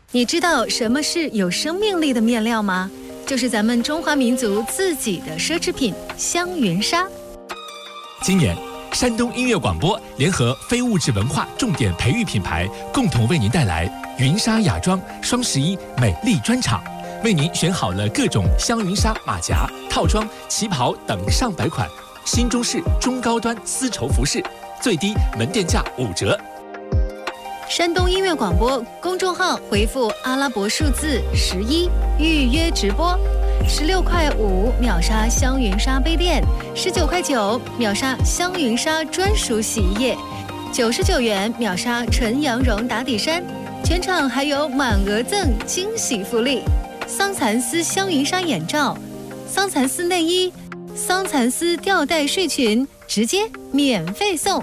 你知道什么是有生命力的面料吗？就是咱们中华民族自己的奢侈品香云纱。 今年，山东音乐广播联合非物质文化重点培育品牌，共同为您带来云纱雅装双11美丽专场，为您选好了各种香云纱马甲、套装、旗袍等上百款新中式中高端丝绸服饰，最低门店价5折。 山东音乐广播公众号回复阿拉伯数字11预约直播，16.5块秒杀香云纱杯垫，19.9块秒杀香云纱专属洗衣液，99元秒杀纯羊绒打底衫，全场还有满额赠惊喜福利：桑蚕丝香云纱眼罩、桑蚕丝内衣、桑蚕丝吊带睡裙，直接免费送。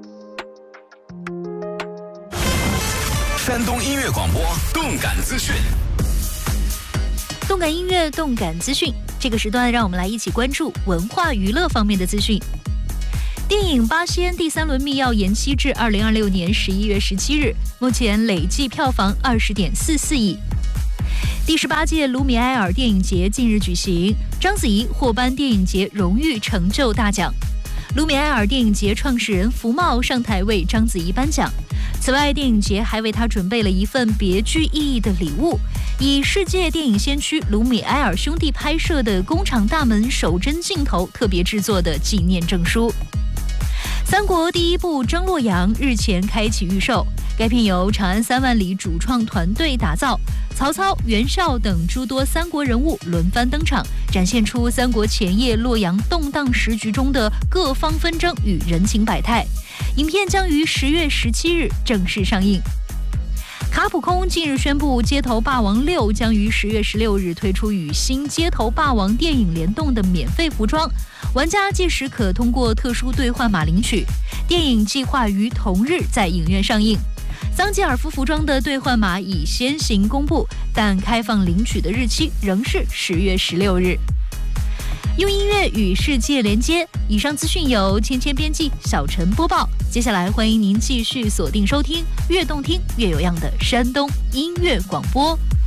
山东音乐广播动感资讯， 动感音乐、动感资讯。这个时段，让我们来一起关注文化娱乐方面的资讯。电影《八仙》第3轮密钥延期至2026年11月17日，目前累计票房20.44亿。第18届卢米埃尔电影节近日举行，章子怡获颁电影节荣誉成就大奖。卢米埃尔电影节创始人福茂上台为章子怡颁奖。此外，电影节还为他准备了一份别具意义的礼物，以世界电影先驱卢米埃尔兄弟拍摄的工厂大门手帧镜头特别制作的纪念证书。三国第1部《征洛阳》日前开启预售，该片由长安3万里主创团队打造，曹操、袁绍等诸多三国人物轮番登场，展现出三国前夜洛阳动荡时局中的各方纷争与人情百态。影片将于10月17日正式上映。卡普空近日宣布，《街头霸王6》将于10月16日推出与新《街头霸王》电影联动的免费服装，玩家届时可通过特殊兑换码领取。电影计划于同日在影院上映。桑吉尔夫服装的兑换码已先行公布，但开放领取的日期仍是10月16日。用音乐与世界连接，以上资讯由芊芊编辑，小陈播报。接下来欢迎您继续锁定收听，越动听越有样的山东音乐广播。